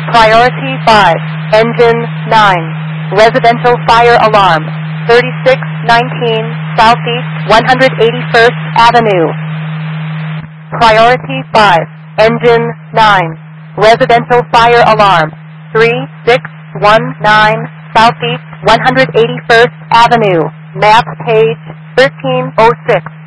Priority 5, Engine 9, Residential Fire Alarm, 3619 Southeast 181st Avenue. Priority 5, Engine 9, Residential Fire Alarm, 3619 Southeast 181st Avenue, map page 1306.